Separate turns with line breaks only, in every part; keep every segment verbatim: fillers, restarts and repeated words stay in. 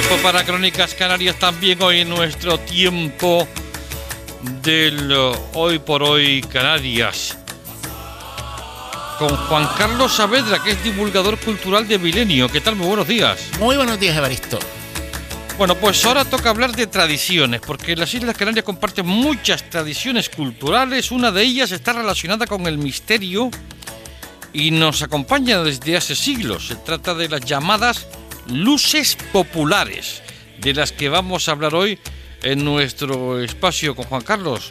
Tiempo para Crónicas Canarias también hoy en nuestro tiempo del Hoy por Hoy Canarias. Con Juan Carlos Saavedra, que es divulgador cultural de Milenio. ¿Qué tal? Muy buenos días.
Muy buenos días, Evaristo.
Bueno, pues ahora toca hablar de tradiciones, porque las Islas Canarias comparten muchas tradiciones culturales. Una de ellas está relacionada con el misterio y nos acompaña desde hace siglos. Se trata de las llamadas luces populares, de las que vamos a hablar hoy en nuestro espacio con Juan Carlos.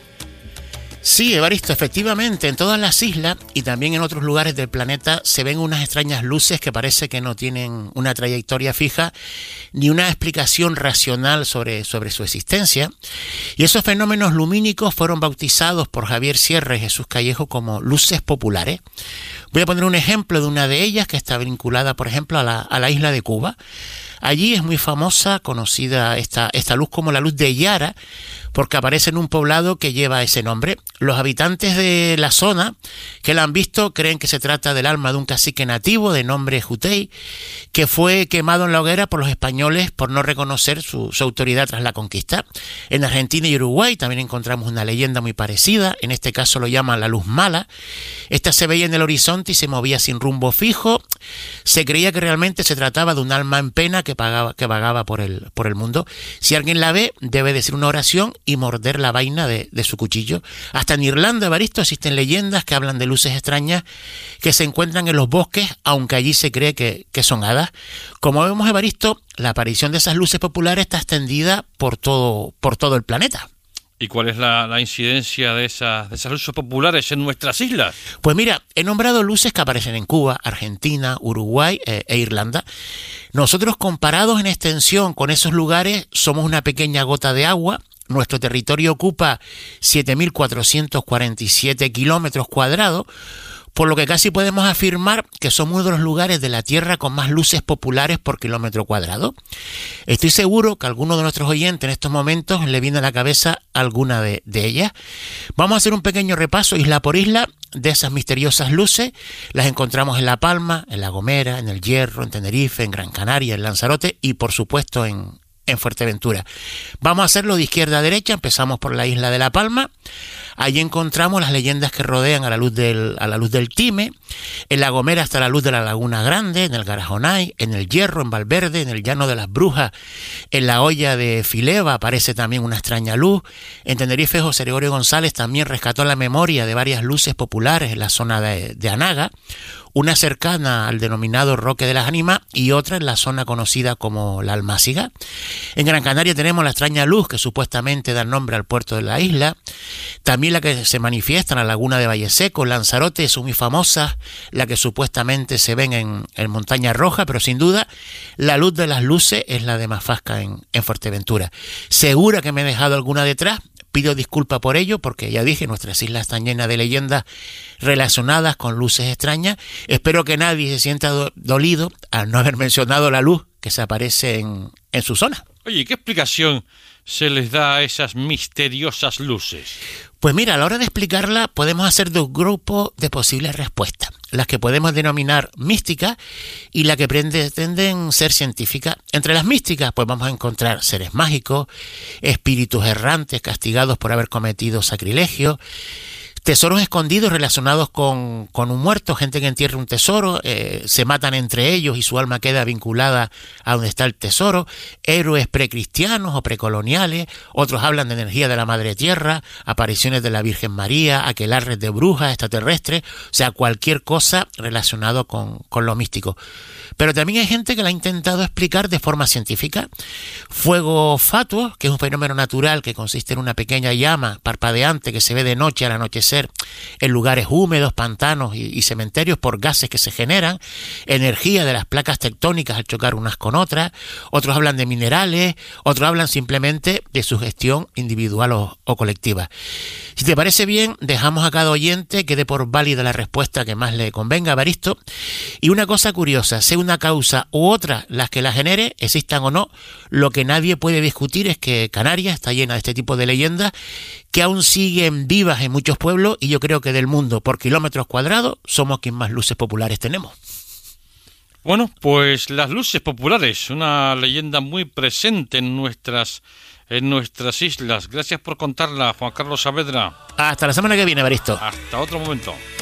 Sí, Evaristo, efectivamente, en todas las islas y también en otros lugares del planeta se ven unas extrañas luces que parece que no tienen una trayectoria fija ni una explicación racional sobre, sobre su existencia. Y esos fenómenos lumínicos fueron bautizados por Javier Sierra y Jesús Callejo como luces populares. Voy a poner un ejemplo de una de ellas que está vinculada, por ejemplo, a la, a la isla de Cuba. Allí es muy famosa, conocida esta, esta luz como la luz de Yara, porque aparece en un poblado que lleva ese nombre. Los habitantes de la zona que la han visto creen que se trata del alma de un cacique nativo de nombre Jutei, que fue quemado en la hoguera por los españoles por no reconocer su, su autoridad tras la conquista. En Argentina y Uruguay también encontramos una leyenda muy parecida, en este caso lo llaman la luz mala. Esta se veía en el horizonte y se movía sin rumbo fijo. Se creía que realmente se trataba de un alma en pena que, pagaba, que vagaba por el, por el mundo. Si alguien la ve, debe decir una oración y morder la vaina de, de su cuchillo. Hasta en Irlanda, Evaristo, existen leyendas que hablan de luces extrañas que se encuentran en los bosques, aunque allí se cree que, que son hadas. Como vemos, Evaristo, la aparición de esas luces populares está extendida por todo, por todo el planeta.
¿Y cuál es la, la incidencia de esas, de esas luces populares en nuestras islas?
Pues mira, he nombrado luces que aparecen en Cuba, Argentina, Uruguay eh, e Irlanda. Nosotros, comparados en extensión con esos lugares, somos una pequeña gota de agua. Nuestro territorio ocupa siete mil cuatrocientos cuarenta y siete kilómetros cuadrados, por lo que casi podemos afirmar que somos uno de los lugares de la Tierra con más luces populares por kilómetro cuadrado. Estoy seguro que a alguno de nuestros oyentes en estos momentos le viene a la cabeza alguna de, de ellas. Vamos a hacer un pequeño repaso isla por isla de esas misteriosas luces. Las encontramos en La Palma, en La Gomera, en El Hierro, en Tenerife, en Gran Canaria, en Lanzarote y por supuesto en en Fuerteventura. Vamos a hacerlo de izquierda a derecha. Empezamos por la isla de La Palma. Allí encontramos las leyendas que rodean a la luz del, a la luz del Time. En La Gomera está la luz de la Laguna Grande, en el Garajonay, en El Hierro, en Valverde, en el Llano de las Brujas, en la Hoya de Fileva aparece también una extraña luz. En Tenerife, José Gregorio González también rescató la memoria de varias luces populares en la zona de, de Anaga, una cercana al denominado Roque de las Ánimas y otra en la zona conocida como la Almáciga. En Gran Canaria tenemos la extraña luz que supuestamente da nombre al puerto de la isla, también la que se manifiesta en la laguna de Valle Seco. Lanzarote son muy famosas, la que supuestamente se ven en, en Montaña Roja, pero sin duda la luz de las luces es la de Mafasca en, en Fuerteventura. Segura que me he dejado alguna detrás. Pido disculpa por ello, porque ya dije, nuestras islas están llenas de leyendas relacionadas con luces extrañas. Espero que nadie se sienta do- dolido al no haber mencionado la luz que se aparece en, en su zona.
Oye, ¿qué explicación se les da a esas misteriosas luces?
Pues mira, a la hora de explicarla podemos hacer dos grupos de posibles respuestas. Las que podemos denominar místicas y las que pretenden ser científicas. Entre las místicas pues vamos a encontrar seres mágicos, espíritus errantes castigados por haber cometido sacrilegio, tesoros escondidos relacionados con, con un muerto, gente que entierra un tesoro, eh, se matan entre ellos y su alma queda vinculada a donde está el tesoro, héroes precristianos o precoloniales, otros hablan de energía de la Madre Tierra, apariciones de la Virgen María, aquelarres de brujas extraterrestres, o sea, cualquier cosa relacionado con, con lo místico. Pero también hay gente que la ha intentado explicar de forma científica. Fuego fatuo, que es un fenómeno natural que consiste en una pequeña llama parpadeante que se ve de noche al anochecer en lugares húmedos, pantanos y, y cementerios por gases que se generan, energía de las placas tectónicas al chocar unas con otras. Otros hablan de minerales, otros hablan simplemente de su gestión individual o, o colectiva. Si te parece bien, dejamos a cada oyente que dé por válida la respuesta que más le convenga, Evaristo. Y una cosa curiosa, sea una causa u otra las que la genere, existan o no, lo que nadie puede discutir es que Canarias está llena de este tipo de leyendas que aún siguen vivas en muchos pueblos, y yo creo que del mundo por kilómetros cuadrados somos quien más luces populares tenemos.
Bueno, pues las luces populares, una leyenda muy presente en nuestras, en nuestras islas. Gracias por contarla, Juan Carlos Saavedra.
Hasta la semana que viene, Evaristo.
Hasta otro momento.